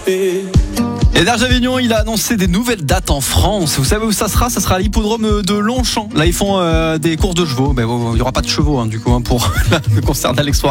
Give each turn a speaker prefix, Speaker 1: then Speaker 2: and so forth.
Speaker 1: Et Serge Avignon, il a annoncé des nouvelles dates en France. Vous savez où ça sera ? Ça sera à l'hippodrome de Longchamp. Là, ils font des courses de chevaux. Ben, il n'y aura pas de chevaux, du coup, pour le concert d'Alex Roy.